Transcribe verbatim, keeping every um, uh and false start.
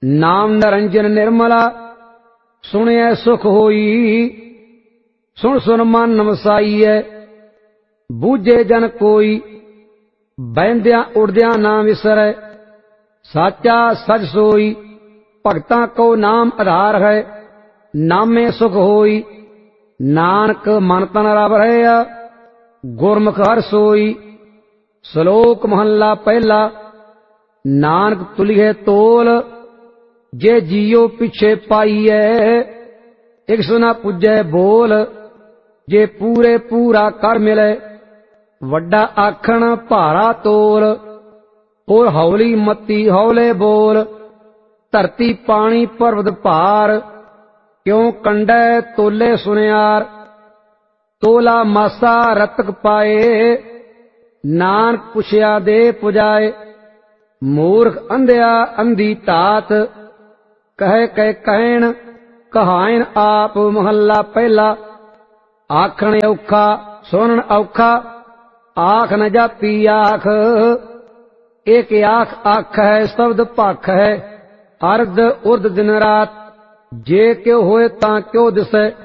नाम निरंजन निर्मला सुनिए सुख होई। सुन सुन मन नमसाईए बूझे जन कोई। बहंद्या उड़द्या ना विसरै साचा सच सोई। भगतां को नाम आधार है नामे सुख होई। नानक मन तन रब रहे गुरमुख हर सोई। श्लोक महला पहला। नानक तुलिए तोल जे जियो पिछे पाईए। एक सुना पुजै बोल जे पूरे पूरा कर मिले। वड्डा आखण भारा तोल और हौली मती हौले बोल। धरती पानी पर्वत भार क्यों कंडै तोले सुनियार। तोला मासा रतक पाए नानक पुछया दे पुजाए। मूर्ख अंधिया अंधी तात कहे कह कहण कहाइन आप। महला पहला। आखण औखा सुनन औखा आख न जापी आख। एक आख आख है शब्द भख है। अर्ध उर्द दिन रात जे क्यों होए तां क्यों दिसै।